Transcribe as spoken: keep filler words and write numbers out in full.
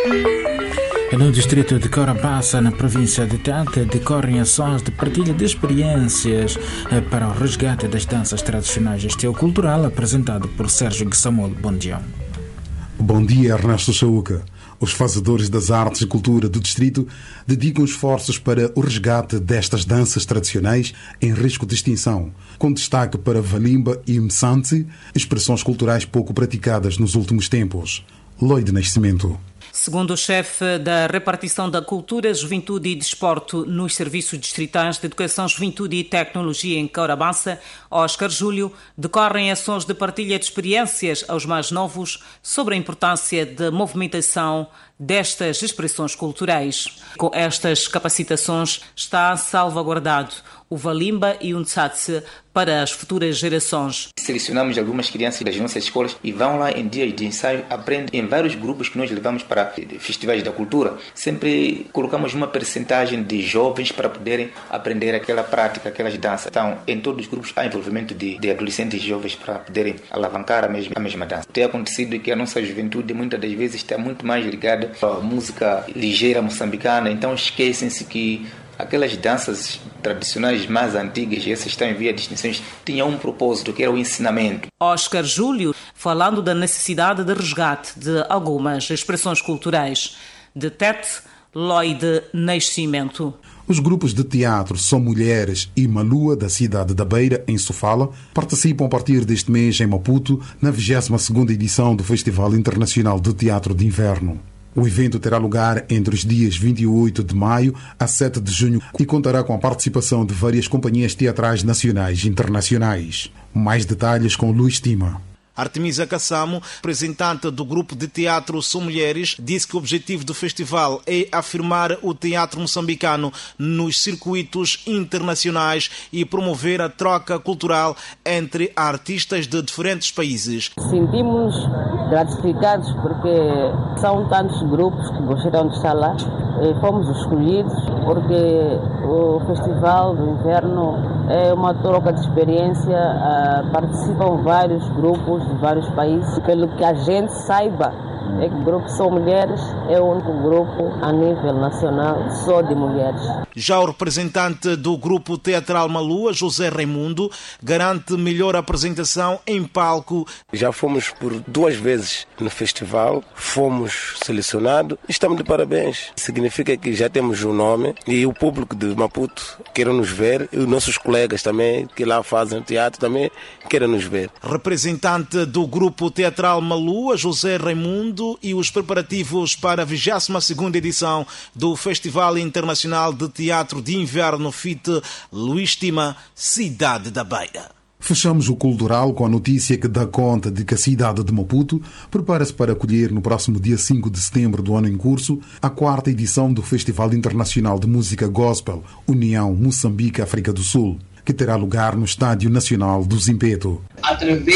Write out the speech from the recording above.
No distrito de Corabaça, na província de Tete, decorrem ações de partilha de experiências para o resgate das danças tradicionais. Este é o cultural apresentado por Sérgio Guissamol. Bom dia. Bom dia, Ernesto Chauca. Os fazedores das artes e cultura do distrito dedicam esforços para o resgate destas danças tradicionais em risco de extinção, com destaque para Valimba e Msanti, expressões culturais pouco praticadas nos últimos tempos. Lloyd Nascimento. Segundo o chefe da repartição da Cultura, Juventude e Desporto nos Serviços Distritais de Educação, Juventude e Tecnologia em Corabaça, Oscar Júlio, decorrem ações de partilha de experiências aos mais novos sobre a importância da movimentação destas expressões culturais. Com estas capacitações está salvaguardado o Valimba e o Ntsatse para as futuras gerações. Selecionamos algumas crianças das nossas escolas e vão lá em dias de ensaio, aprendem em vários grupos que nós levamos para festivais da cultura. Sempre colocamos uma percentagem de jovens para poderem aprender aquela prática, aquelas danças. Então, em todos os grupos há envolvimento de, de adolescentes e jovens para poderem alavancar a mesma, a mesma dança. Tem acontecido que a nossa juventude muitas das vezes está muito mais ligada à música ligeira moçambicana, então esquecem-se que aquelas danças tradicionais mais antigas, e essas estão em via de extinção, tinham um propósito, que era o ensinamento. Oscar Júlio, falando da necessidade de resgate de algumas expressões culturais. De Tete, Lloyd Nascimento. Os grupos de teatro São Mulheres e Malua, da cidade da Beira, em Sofala, participam a partir deste mês em Maputo, na vigésima segunda edição do Festival Internacional de Teatro de Inverno. O evento terá lugar entre os dias vinte e oito de maio a sete de junho e contará com a participação de várias companhias teatrais nacionais e internacionais. Mais detalhes com Luís Tima. Artemisa Kassamo, representante do grupo de teatro São Mulheres, disse que o objetivo do festival é afirmar o teatro moçambicano nos circuitos internacionais e promover a troca cultural entre artistas de diferentes países. Sentimos gratificados porque são tantos grupos que gostaram de estar lá. Fomos escolhidos porque o Festival do Inverno é uma troca de experiência, participam vários grupos de vários países. Pelo que a gente saiba, é que o grupo São Mulheres é o único grupo a nível nacional só de mulheres. Já o representante do grupo teatral Malua, José Raimundo, garante melhor apresentação em palco. Já fomos por duas vezes no festival, fomos selecionados, estamos de parabéns. Significa que já temos um nome e o público de Maputo quer nos ver, e os nossos colegas também, que lá fazem teatro, também querem nos ver. Representante do grupo teatral Malua, José Raimundo, e os preparativos para a vigésima segunda edição do Festival Internacional de Teatro de Inverno F I T Luís Tima, Cidade da Beira. Fechamos o cultural com a notícia que dá conta de que a cidade de Maputo prepara-se para acolher no próximo dia cinco de setembro do ano em curso a quarta edição do Festival Internacional de Música Gospel União Moçambique-África do Sul, que terá lugar no Estádio Nacional do Zimpeto.